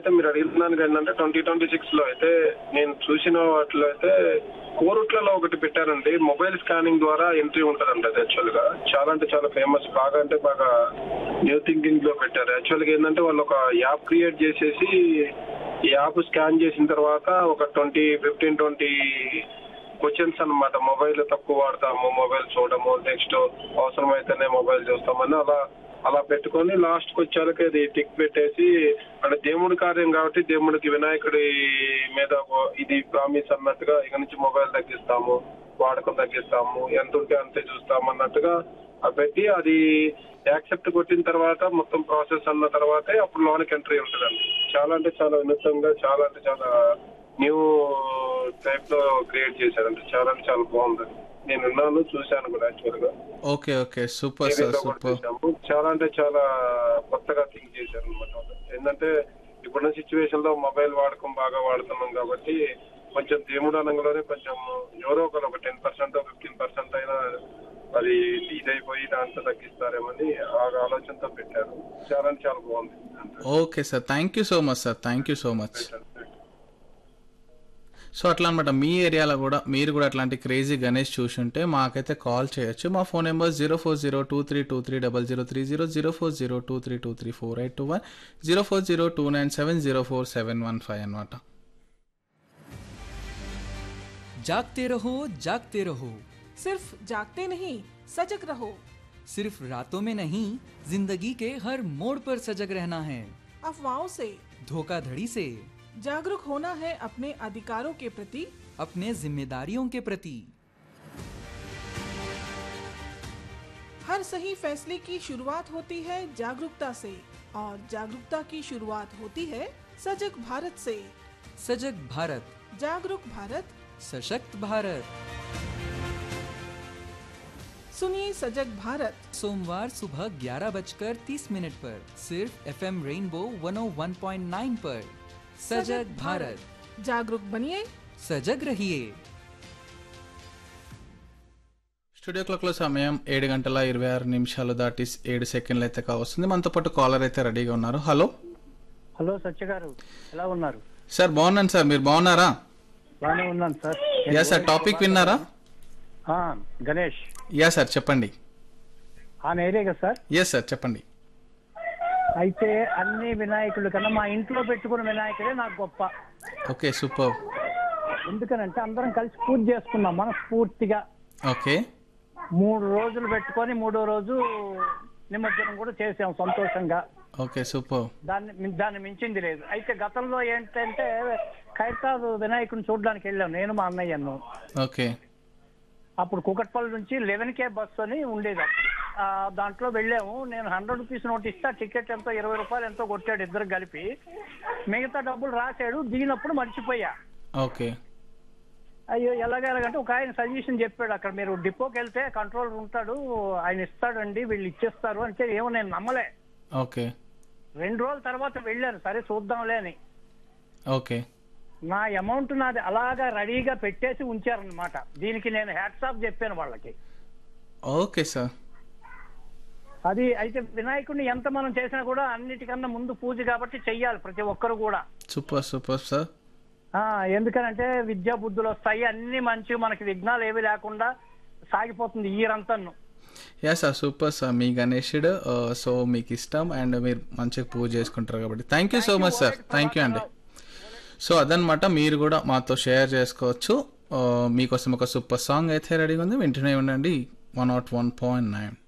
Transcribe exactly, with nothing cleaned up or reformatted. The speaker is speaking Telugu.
అయితే మీరు అడిగిన దానికి ఏంటంటే ట్వంటీ ట్వంటీ సిక్స్ లో అయితే నేను చూసిన వాటిలో అయితే కోరుట్లలో ఒకటి పెట్టారండి. మొబైల్ స్కానింగ్ ద్వారా ఎంట్రీ ఉంటదండి. అది యాక్చువల్ గా చాలా అంటే చాలా ఫేమస్, బాగా అంటే బాగా న్యూ థింకింగ్ లో పెట్టారు. యాక్చువల్ గా ఏంటంటే వాళ్ళు ఒక యాప్ క్రియేట్ చేసేసి ఈ యాప్ స్కాన్ చేసిన తర్వాత ఒక ట్వంటీ ఫిఫ్టీన్ ట్వంటీ క్వశ్చన్స్ అనమాట. మొబైల్ తక్కువ వాడతాము, మొబైల్ చూడము, నెక్స్ట్ అవసరమైతేనే మొబైల్ చూస్తామని అలా అలా పెట్టుకొని లాస్ట్ కి వచ్చేళ్ళకి అది టిక్ పెట్టేసి, అంటే దేవుడి కార్యం కాబట్టి దేవుడికి వినాయకుడి మీద ఇది ప్రామిస్ అన్నట్టుగా ఇక నుంచి మొబైల్ తగ్గిస్తాము, వాడకం తగ్గిస్తాము, ఎంత ఉంటే అంతే చూస్తాము అన్నట్టుగా పెట్టి అది యాక్సెప్ట్ కొట్టిన తర్వాత మొత్తం ప్రాసెస్ అన్న తర్వాతే అప్పుడు లోనికి ఎంట్రీ ఉంటుందండి. చాలా అంటే చాలా వినూత్నంగా, చాలా అంటే చాలా న్యూ టైప్ లో క్రియేట్ చేశారండి. చాలా అంటే చాలా బాగుందండి. నేను విన్నాను, చూశాను కూడా యాక్చువల్ గా. Okay okay super sir super. చాలా అంటే చాలా కొత్తగా థింక్ చేశారు అనమాట. ఏంటంటే ఇప్పుడున్న సిచ్యువేషన్ లో మొబైల్ వాడకం బాగా వాడుతున్నాం కాబట్టి కొంచెం దేవుడు అనంగానే కొంచెం ఎవరో ఒకరు ఒక టెన్ పర్సెంట్ ఫిఫ్టీన్ పర్సెంట్ అయినా అది ఇదైపోయి దాంట్లో తగ్గిస్తారేమని ఆ ఆలోచనతో పెట్టారు. చాలా అంటే చాలా బాగుంది. Okay sir, thank you so much sir, thank you so much. So అట్లా అనమాట, మీ ఏరియాలో కూడా మీరు కూడా అట్లాంటి క్రేజీ గణేష్ చూసుంటే మాకైతే కాల్ చేయొచ్చు. మా phone number zero four zero two three two three double zero three zero zero four zero two three two three four eight two one zero four zero two nine seven zero four seven one five అనమాట. जागते रहो जागते रहो, सिर्फ जागते नहीं सजग रहो. सिर्फ रातों में नहीं जिंदगी के हर मोड़ पर सजग रहना है. अफवाहों से, धोखाधड़ी से जागरूक होना है अपने अधिकारों के प्रति, अपने जिम्मेदारियों के प्रति. हर सही फैसले की शुरुआत होती है जागरूकता से, और जागरूकता की शुरुआत होती है सजग भारत से. सजग भारत, जागरूक भारत, सशक्त भारत. सुनिए सजग भारत सोमवार सुबह ग्यारह बजकर तीस मिनट पर सिर्फ एफएम रेनबो वन ओ वन पॉइंट नाइन पर. सजग भारत, जागरूक बनिए, सजग रहिए. స్టూడియో క్లాక్లో సమయం ఏడు గంటల ఇరవై ఆరు నిమిషాలు దాటి ఏడు సెకండ్లు అయితే కావస్తుంది. మనతో పాటు కాలర్ అయితే రెడీగా ఉన్నారు. హలో హలో సత్య గారు, ఎలా ఉన్నారు? సార్ బాగున్నాను సార్, మీరు బాగున్నారా? బాగానే ఉన్నాను సార్. యా సార్, టాపిక్ విన్నారా? ఆ, గణేష్. యా సార్ చెప్పండి. ఆ ఏరియా కదా సార్? ఎస్ సార్ చెప్పండి. అయితే అన్ని వినాయకుల కన్నా మా ఇంట్లో పెట్టుకున్న వినాయకుడే నాకు గొప్ప. Okay super. ఎందుకనంటే అందరం కలిసి పూజ చేసుకున్నాం మనస్ఫూర్తిగా. ఓకే. మూడు రోజులు పెట్టుకొని మూడో రోజు నిమజ్జనం కూడా చేసాం సంతోషంగా. Okay super. దాన్ని దాన్ని మించింది లేదు. అయితే గతంలో ఏంటంటే ఖైరతాబాద్ వినాయకుడిని చూడడానికి వెళ్ళాం నేను మా అన్నయ్యను. ఓకే. అప్పుడు కుకట్పల్లి నుంచి లెవెన్ కే బస్ అని ఉండేది. దాంట్లో వెళ్ళాము. నేను హండ్రెడ్ రూపీస్ నోట్ ఇస్తా, టికెట్ ఎంతో ఇరవై రూపాయలు ఎంతో కొట్టాడు ఇద్దరు కలిపి. మిగతా డబ్బులు రాశాడు, దిగినప్పుడు మర్చిపోయా. ఓకే. అయ్యో ఎలాగెలాగంటే ఒక ఆయన సజెషన్ చెప్పాడు, అక్కడ మీరు డిపోకి వెళ్తే కంట్రోలర్ ఉంటాడు, ఆయన ఇస్తాడండి, వీళ్ళు ఇచ్చేస్తారు అంటే ఏమో నేను నమ్మలే. ఓకే. రెండు రోజుల తర్వాత వెళ్ళాను, సరే చూద్దాంలే అని. ఓకే. నా అమౌంట్ నాది అలాగా రెడీగా పెట్టేసి ఉంచారనమాట. దీనికి నేను హ్యాట్స్ ఆఫ్ చెప్పాను వాళ్ళకి. Okay sir. అది అయితే వినాయకుడిని ఎంత మనం చేసినా కూడా అన్నిటికన్నా ముందు పూజ కాబట్టి చెయ్యాలి ప్రతి ఒక్కరు కూడా. Super super sir. ఎందుకనంటే విద్యా బుద్ధులు వస్తాయి, అన్ని మంచి మనకి విఘ్నాలు ఏవి లేకుండా సాగిపోతుంది ఈ రంతన్ను. యా సార్ సూపర్ సార్, మీ గణేశుడు సో మీకు ఇష్టం అండ్ మీరు మంచిగా పూజ చేసుకుంటారు కాబట్టి thank you so much sir. Thank you అండి. సో అదనమాట, మీరు కూడా మాతో షేర్ చేసుకోవచ్చు. మీకోసం ఒక సూపర్ సాంగ్ అయితే రెడీగా ఉంది, వింటూనే ఉండండి one not one point nine.